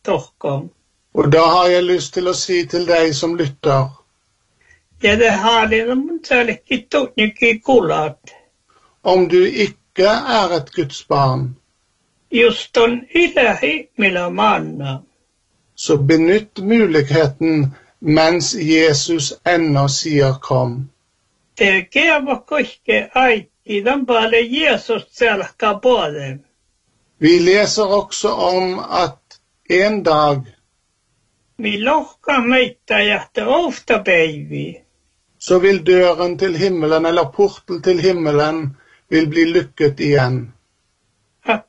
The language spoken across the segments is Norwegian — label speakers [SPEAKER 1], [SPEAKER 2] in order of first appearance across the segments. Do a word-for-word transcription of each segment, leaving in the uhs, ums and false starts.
[SPEAKER 1] dere.
[SPEAKER 2] Og da har jeg lyst til å si til deg som lytter.
[SPEAKER 1] Ja, det har det noen særlig ikke kulat.
[SPEAKER 2] Om du ikke er et Guds barn,
[SPEAKER 1] Just on ilahi millä manna.
[SPEAKER 2] så benytt muligheten mens Jesus ennå sier kom.
[SPEAKER 1] Det geva kaikki aitti, den bare Jesus selkä både.
[SPEAKER 2] Vi leser også om at en dag
[SPEAKER 1] Vi lohka meitä jähtä ofta päivi.
[SPEAKER 2] så vil døren til himmelen, eller porten til himmelen, vil bli lukket igjen.
[SPEAKER 1] Att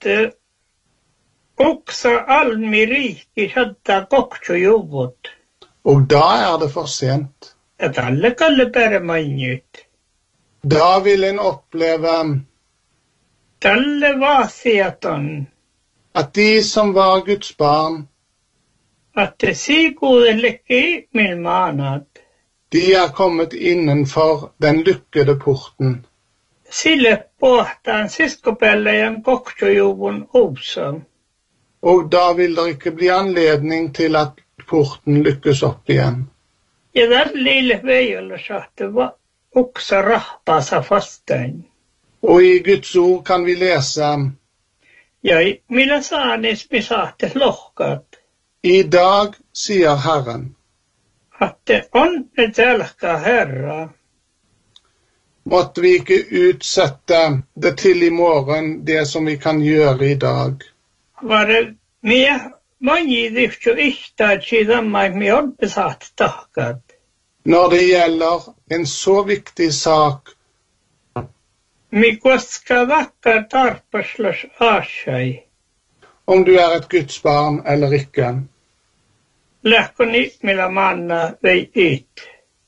[SPEAKER 1] också almi riki hadda koksujuvut.
[SPEAKER 2] Og da er det for sent.
[SPEAKER 1] Että alle kalle pärmännyt.
[SPEAKER 2] Da vil en oppleve
[SPEAKER 1] Tälle vaasiaton.
[SPEAKER 2] at de som var Guds barn,
[SPEAKER 1] Att sikuudellekin milmaanat.
[SPEAKER 2] de er kommet innenfor den lukkede porten.
[SPEAKER 1] Sille pohtaan siskopellejen koksujuvun uusa.
[SPEAKER 2] Og da vil det ikke bli anledning til at porten lykkes opp igjen.
[SPEAKER 1] Ja där lille veijolla sahte va uksa rahpaasa vastain.
[SPEAKER 2] Og i Guds ord kan vi lese:
[SPEAKER 1] Ja millä saanis mi sahte lohkat.
[SPEAKER 2] I dag, sier Herren,
[SPEAKER 1] Att det on et selkä herra.
[SPEAKER 2] måtte vi ikke utsette det til i morgen, det som vi kan gjøre i dag.
[SPEAKER 1] Var det mie mani dyhtju ihtaat siitä mai mi on besatt tahkat.
[SPEAKER 2] Når det gjelder en så viktig sak,
[SPEAKER 1] Mi koska vakkar tarpaslas aasai.
[SPEAKER 2] om du er et Guds barn eller ikke.
[SPEAKER 1] Lähkoni millä manna vei it.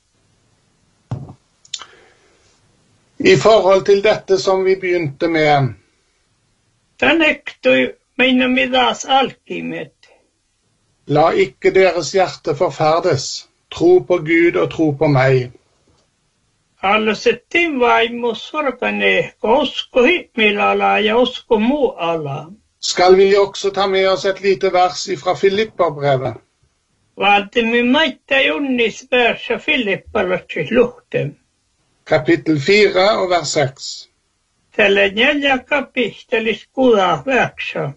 [SPEAKER 2] I forhold til dette som vi begynte med,
[SPEAKER 1] Tän ektui meina midas alkimet.
[SPEAKER 2] la ikke deres hjerte forferdes. Tro på Gud og tro på meg.
[SPEAKER 1] Allosettiin vaimo sorkanehko usko himmelala ja usko muu ala.
[SPEAKER 2] Skal vi også ta med oss et lite vers fra Filipperbrevet?
[SPEAKER 1] Vaatimme maita junnis versa Filippalatsi luhtem.
[SPEAKER 2] Kapittel fire og vers seks.
[SPEAKER 1] Tällä neljä kapittelis kuda versa.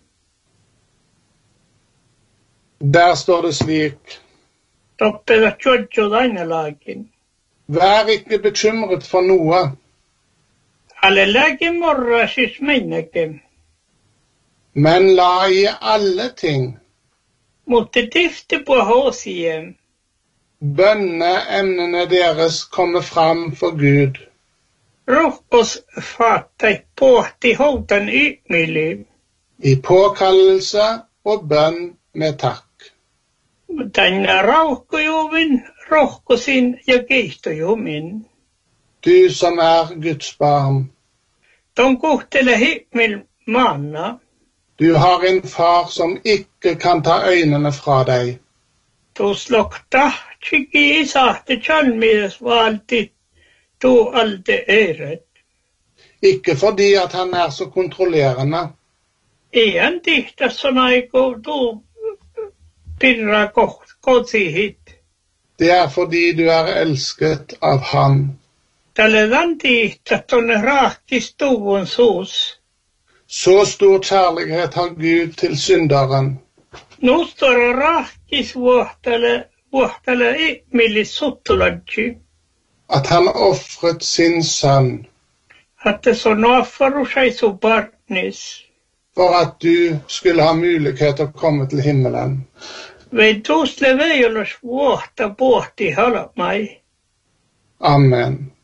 [SPEAKER 2] Der står det slik:
[SPEAKER 1] Toppeda tjodjod ainalaakin.
[SPEAKER 2] Vær ikke bekymret for noe,
[SPEAKER 1] Alle läge morra siis meinäkin.
[SPEAKER 2] men la i alle ting
[SPEAKER 1] Mutta tifte på håsien.
[SPEAKER 2] bønneemnene deres komme fram for Gud.
[SPEAKER 1] Rohkos faattai pohti houtan ymili.
[SPEAKER 2] I påkallelse og bønn med takk.
[SPEAKER 1] Tänne rauhkojuvin, rohkosin ja keihtojumin.
[SPEAKER 2] Du som er Guds barn,
[SPEAKER 1] Ton kuhtele himmel manna.
[SPEAKER 2] du har en far som ikke kan ta øynene fra deg.
[SPEAKER 1] Tuus lokta tjiki isahte tjalmides valti tu alde eret.
[SPEAKER 2] Ikke fordi at han er så kontrollerende,
[SPEAKER 1] Ian tihtas sonaiko tu pirra kotsi hit.
[SPEAKER 2] det er fordi du er elsket av han.
[SPEAKER 1] Tälle dan tihtas tonne raakis tuvun suus.
[SPEAKER 2] Så stor kjærlighet har Gud til synderen,
[SPEAKER 1] Nu står raakis vuohtele vuohtele ihmilis suttuladji.
[SPEAKER 2] at han offret sin sønn,
[SPEAKER 1] Att det så naffarusai su barnis.
[SPEAKER 2] for at du skulle ha mulighet til å komme til himmelen.
[SPEAKER 1] Vei tuusle veijolas vuohta pohti halamai.
[SPEAKER 2] Amen.